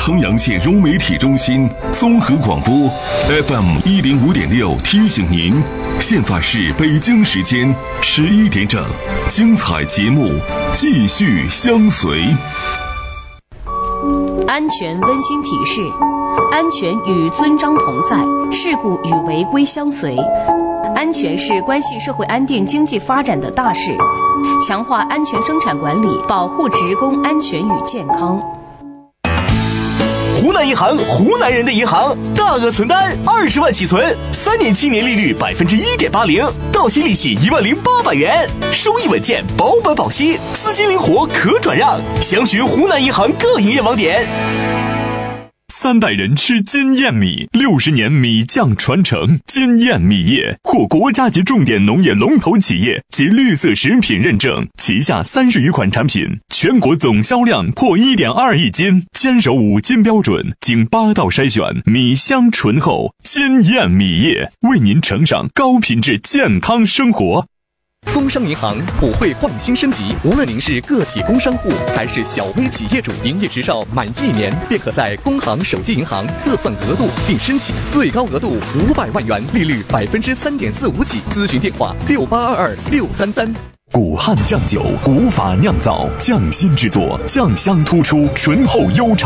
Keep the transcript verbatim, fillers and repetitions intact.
衡阳县融媒体中心综合广播 F M 一零五点六提醒您，现在是北京时间十一点整，精彩节目继续相随。 安全温馨提示：安全与遵章同在，事故与违规相随。安全是关系社会安定、经济发展的大事，强化安全生产管理，保护职工安全与健康。 湖南银行，湖南人的银行，大额存单二十万起存，三年期年利率百分之一点八零，到期利息一万零八百元，收益稳健，保本保息，资金灵活可转让。详询湖南银行各营业网点。 三代人吃金燕米，六十年米酱传承。金燕米业获国家级重点农业龙头企业及绿色食品认证，旗下三十余款产品，全国总销量破一点二亿斤，坚守五金标准，经八道筛选，米香醇厚。金燕米业为您呈上高品质健康生活。 工商银行普惠换新升级，无论您是个体工商户还是小微企业主，营业执照满一年便可在工行手机银行测算额度并申请，最高额度五百万元，利率百分之三点四五起。咨询电话六八二二六三三。 古汉酱酒，古法酿造，匠心制作，酱香突出，醇厚悠长。